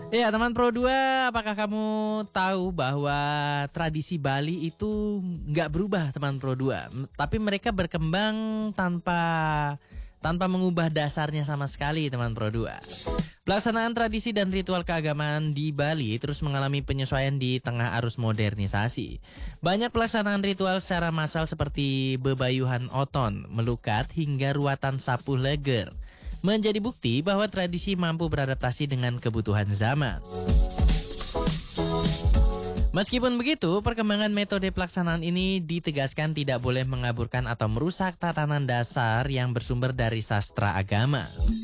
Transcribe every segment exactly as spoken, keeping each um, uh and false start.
Ya teman Pro dua, apakah kamu tahu bahwa tradisi Bali itu nggak berubah teman Pro dua, tapi mereka berkembang tanpa tanpa mengubah dasarnya sama sekali teman Pro dua. Pelaksanaan tradisi dan ritual keagamaan di Bali terus mengalami penyesuaian di tengah arus modernisasi. Banyak pelaksanaan ritual secara massal seperti bebayuhan oton, melukat hingga ruatan sapu leger menjadi bukti bahwa tradisi mampu beradaptasi dengan kebutuhan zaman. Meskipun begitu, perkembangan metode pelaksanaan ini ditegaskan tidak boleh mengaburkan atau merusak tatanan dasar yang bersumber dari sastra agama.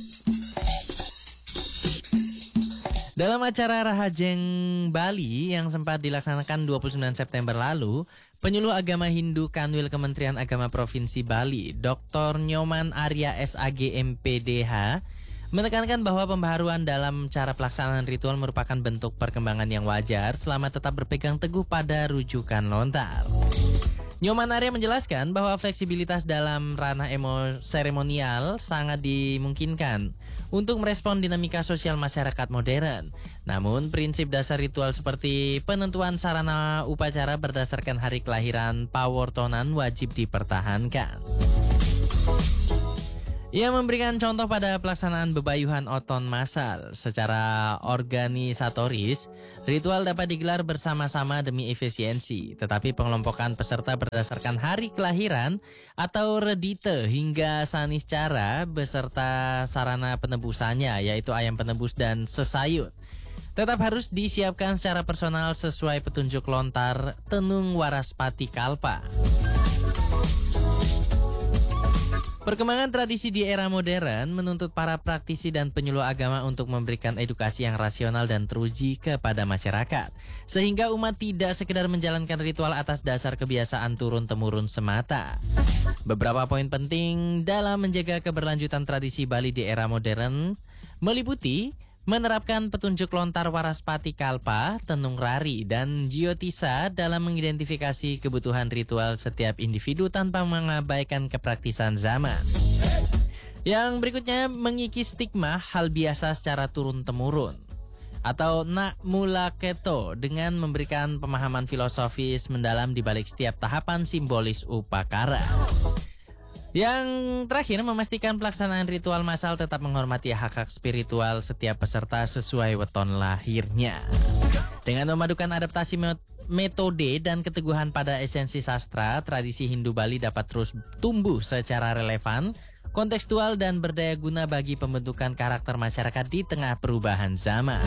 Dalam acara Rahajeng Bali yang sempat dilaksanakan dua puluh sembilan September lalu, penyuluh agama Hindu Kanwil Kementerian Agama Provinsi Bali, Doktor Nyoman Arya S A G M P D H, menekankan bahwa pembaharuan dalam cara pelaksanaan ritual merupakan bentuk perkembangan yang wajar selama tetap berpegang teguh pada rujukan lontar. Nyoman Arya menjelaskan bahwa fleksibilitas dalam ranah emo seremonial sangat dimungkinkan untuk merespon dinamika sosial masyarakat modern. Namun, prinsip dasar ritual seperti penentuan sarana upacara berdasarkan hari kelahiran pawortonan wajib dipertahankan. Ia memberikan contoh pada pelaksanaan bebayuhan oton massal. Secara organisatoris, ritual dapat digelar bersama-sama demi efisiensi, tetapi pengelompokan peserta berdasarkan hari kelahiran atau redite hingga saniscara beserta sarana penebusannya, yaitu ayam penebus dan sesayut, tetap harus disiapkan secara personal sesuai petunjuk lontar Tenung Waraspati Kalpa. Perkembangan tradisi di era modern menuntut para praktisi dan penyuluh agama untuk memberikan edukasi yang rasional dan teruji kepada masyarakat, sehingga umat tidak sekedar menjalankan ritual atas dasar kebiasaan turun-temurun semata. Beberapa poin penting dalam menjaga keberlanjutan tradisi Bali di era modern meliputi menerapkan petunjuk lontar Waraspati Kalpa, Tenung Rari, dan Jiotisa dalam mengidentifikasi kebutuhan ritual setiap individu tanpa mengabaikan kepraktisan zaman. Yang berikutnya, mengikis stigma hal biasa secara turun-temurun atau nak mula keto dengan memberikan pemahaman filosofis mendalam di balik setiap tahapan simbolis upakara. Yang terakhir, memastikan pelaksanaan ritual massal tetap menghormati hak-hak spiritual setiap peserta sesuai weton lahirnya. Dengan memadukan adaptasi metode dan keteguhan pada esensi sastra, tradisi Hindu Bali dapat terus tumbuh secara relevan, kontekstual, dan berdaya guna bagi pembentukan karakter masyarakat di tengah perubahan zaman.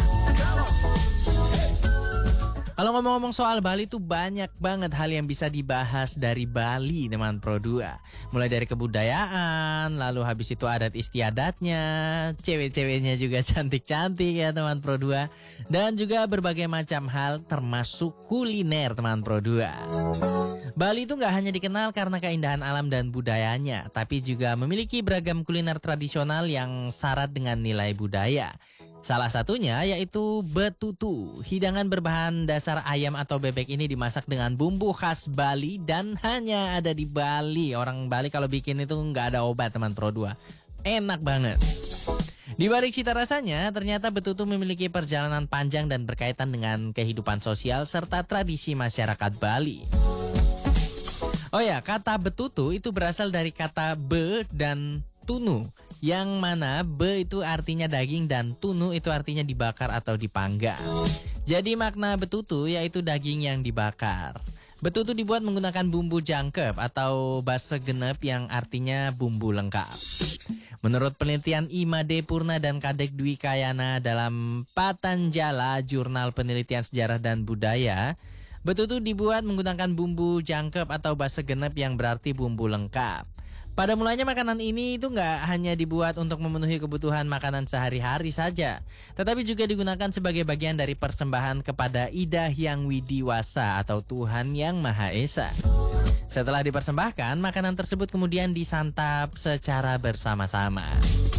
Kalau ngomong-ngomong soal Bali tuh banyak banget hal yang bisa dibahas dari Bali teman Pro dua. Mulai dari kebudayaan, lalu habis itu adat istiadatnya, cewek-ceweknya juga cantik-cantik ya teman Pro dua. Dan juga berbagai macam hal termasuk kuliner teman Pro dua. Bali itu gak hanya dikenal karena keindahan alam dan budayanya, tapi juga memiliki beragam kuliner tradisional yang syarat dengan nilai budaya. Salah satunya yaitu betutu. Hidangan berbahan dasar ayam atau bebek ini dimasak dengan bumbu khas Bali dan hanya ada di Bali. Orang Bali kalau bikin itu nggak ada obat teman Pro dua. Enak banget. Di balik cita rasanya, ternyata betutu memiliki perjalanan panjang dan berkaitan dengan kehidupan sosial serta tradisi masyarakat Bali. Oh ya, kata betutu itu berasal dari kata be dan tunu, yang mana be itu artinya daging dan tunu itu artinya dibakar atau dipanggang. Jadi makna betutu yaitu daging yang dibakar. Betutu dibuat menggunakan bumbu jangkep atau basa genep yang artinya bumbu lengkap. Menurut penelitian Imade Purna dan Kadek Dwi Kayana dalam Patanjala, Jurnal Penelitian Sejarah dan Budaya, betutu dibuat menggunakan bumbu jangkep atau basa genep yang berarti bumbu lengkap. Pada mulanya makanan ini itu nggak hanya dibuat untuk memenuhi kebutuhan makanan sehari-hari saja, tetapi juga digunakan sebagai bagian dari persembahan kepada Ida Hyang Widiwasa atau Tuhan Yang Maha Esa. Setelah dipersembahkan, makanan tersebut kemudian disantap secara bersama-sama.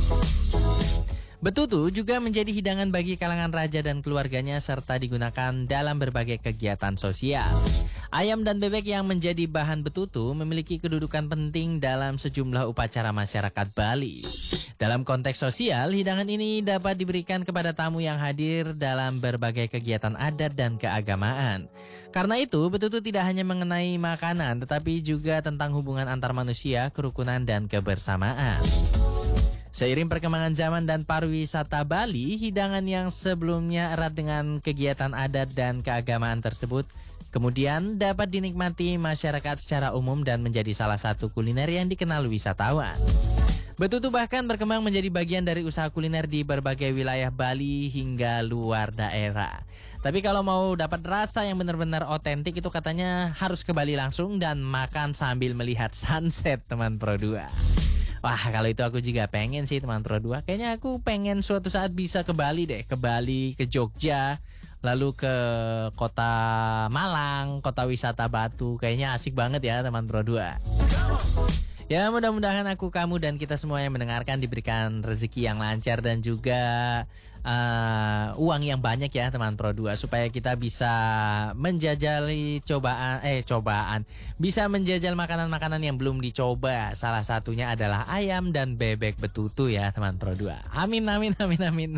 Betutu juga menjadi hidangan bagi kalangan raja dan keluarganya serta digunakan dalam berbagai kegiatan sosial. Ayam dan bebek yang menjadi bahan betutu memiliki kedudukan penting dalam sejumlah upacara masyarakat Bali. Dalam konteks sosial, hidangan ini dapat diberikan kepada tamu yang hadir dalam berbagai kegiatan adat dan keagamaan. Karena itu, betutu tidak hanya mengenai makanan, tetapi juga tentang hubungan antar manusia, kerukunan, dan kebersamaan. Seiring perkembangan zaman dan pariwisata Bali, hidangan yang sebelumnya erat dengan kegiatan adat dan keagamaan tersebut kemudian dapat dinikmati masyarakat secara umum dan menjadi salah satu kuliner yang dikenal wisatawan. Betutu bahkan berkembang menjadi bagian dari usaha kuliner di berbagai wilayah Bali hingga luar daerah. Tapi kalau mau dapat rasa yang benar-benar otentik itu katanya harus ke Bali langsung dan makan sambil melihat sunset, teman Pro dua. Wah, kalau itu aku juga pengen sih, teman Pro dua. Kayaknya aku pengen suatu saat bisa ke Bali deh. Ke Bali, ke Jogja, lalu ke kota Malang, kota wisata Batu. Kayaknya asik banget ya, teman Pro dua. Ya, mudah-mudahan aku, kamu, dan kita semua yang mendengarkan diberikan rezeki yang lancar dan juga uh, uang yang banyak ya, teman Pro dua, supaya kita bisa menjajali cobaan, eh cobaan, bisa menjajal makanan-makanan yang belum dicoba. Salah satunya adalah ayam dan bebek betutu ya, teman Pro dua. Amin, amin, amin, amin.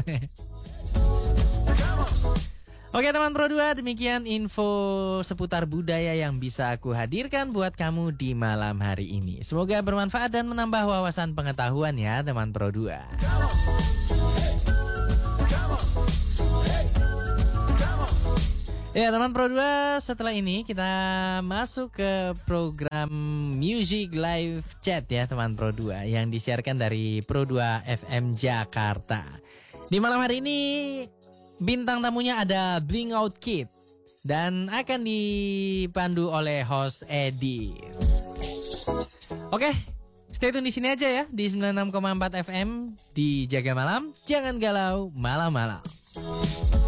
Oke teman Pro dua, demikian info seputar budaya yang bisa aku hadirkan buat kamu di malam hari ini. Semoga bermanfaat dan menambah wawasan pengetahuan ya teman Pro dua. Ya teman Pro dua, setelah ini kita masuk ke program Music Live Chat ya teman Pro dua, yang disiarkan dari Pro dua F M Jakarta. Di malam hari ini bintang tamunya ada Bling Out Kid dan akan dipandu oleh host Edi. Oke, stay tune di sini aja ya di sembilan puluh enam koma empat F M di Jaga Malam. Jangan galau malam-malam.